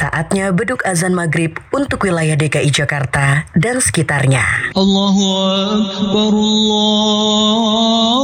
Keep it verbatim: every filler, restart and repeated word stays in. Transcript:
Saatnya beduk azan maghrib untuk wilayah D K I Jakarta dan sekitarnya. Allahu Akbar, Allah